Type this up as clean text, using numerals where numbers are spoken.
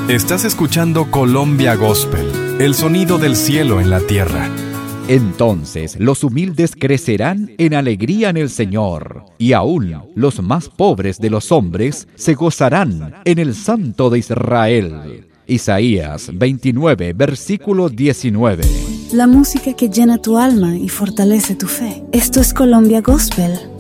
Estás escuchando Colombia Gospel, el sonido del cielo en la tierra. Entonces los humildes crecerán en alegría en el Señor, y aún los más pobres de los hombres se gozarán en el Santo de Israel. Isaías 29, versículo 19. La música que llena tu alma y fortalece tu fe. Esto es Colombia Gospel.